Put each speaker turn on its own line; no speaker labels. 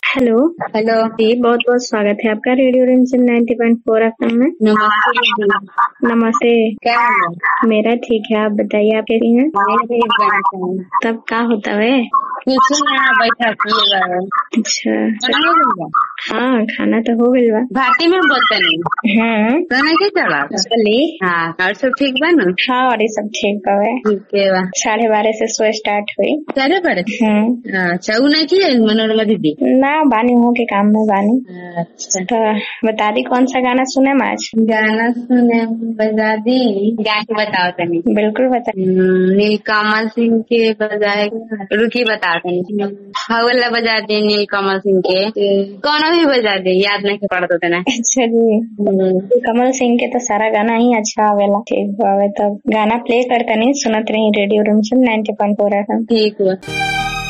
Hello.
Hello
जी, बहुत बहुत स्वागत है आपका रेडियो रिमझिम 90.4 एफएम में।
नमस्ते दीदी।
नमस्ते।
क्या हाल है?
मेरा ठीक है, आप बताइए आप कैसी हैं?
मैं भी एकदम
तब क्या होता है?
कुछ यहाँ बैठा किए
अच्छा,
खाना हो गया?
हाँ खाना तो हो गइल बा।
भारती में बोलते नहीं
हाँ
खाना क्या चला?
चली।
हाँ और सब ठीक बा ना?
हाँ और ये सब ठीक बा।
ठीक है बा।
12:30 से शो स्टार्ट हुई।
चले पड़े? अच्छा वो नहीं किए मनोरमा दीदी?
ना बानी हो के काम में बानी।
अच्छा
तो बता दी कौन सा गाना सुने आज?
गाना सुने बजा दी। गा के बताओ तनी।
बिल्कुल बता।
नीलकमल सिंह के बजाए रुकी बताओ तनी। हवला बजा दे नीलकमल सिंह के। कौन भी बजा दे याद नहीं पड़ता था ना।
अच्छा जी, कमल सिंह के तो सारा गाना ही अच्छा आवेला। ठीक बावे तब गाना प्ले करता नहीं सुनत रही रेडियो रिमझिम 90.4 एफएम।
ठीक हुआ।